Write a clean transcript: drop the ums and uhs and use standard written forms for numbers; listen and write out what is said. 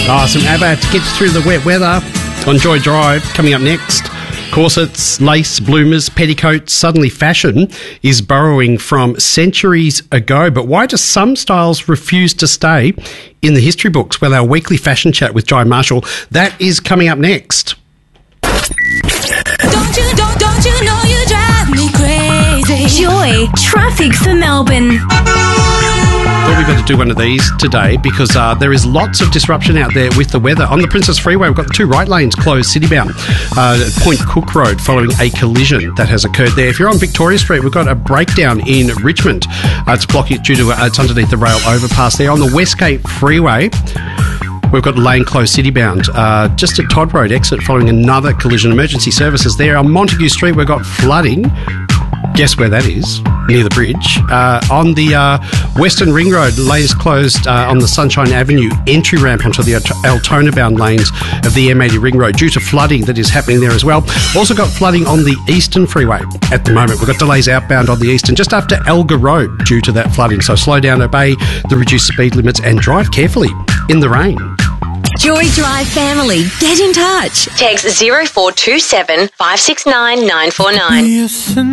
Some ABBA to get you through the wet weather on Joy Drive. Coming up next, corsets, lace, bloomers, petticoats. Suddenly fashion is borrowing from centuries ago. But why do some styles refuse to stay in the history books? Well, our weekly fashion chat with Jai Marshall, that is coming up next. Don't you know you drive me crazy? Joy, traffic for Melbourne. Thought we better do one of these today because there is lots of disruption out there with the weather. On the Princess Freeway, we've got the two right lanes closed city-bound at Point Cook Road following a collision that has occurred there. If you're on Victoria Street, we've got a breakdown in Richmond. It's blocking due to it's underneath the rail overpass there. On the Westgate Freeway, we've got lane closed city-bound just at Todd Road exit following another collision. Emergency services there. On Montague Street, we've got flooding. Guess where that is? Near the bridge. On the Western Ring Road, lanes closed on the Sunshine Avenue entry ramp onto the Altona-bound lanes of the M80 Ring Road due to flooding that is happening there as well. Also got flooding on the Eastern Freeway at the moment. We've got delays outbound on the Eastern just after Elgar Road due to that flooding. So slow down, obey the reduced speed limits and drive carefully in the rain. Joy Drive family, get in touch. Text 0427 569 949.